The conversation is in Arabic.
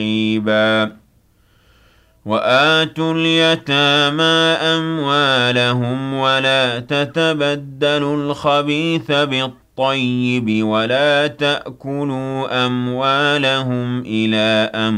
تَقْرِيبًا وَآتُوا الْيَتَامَىٰ أَمْوَالَهُمْ وَلَا تَتَبَدَّلُوا الْخَبِيثَ بِالطَّيِّبِ وَلَا تَأْكُلُوا أَمْوَالَهُمْ إِلَىٰ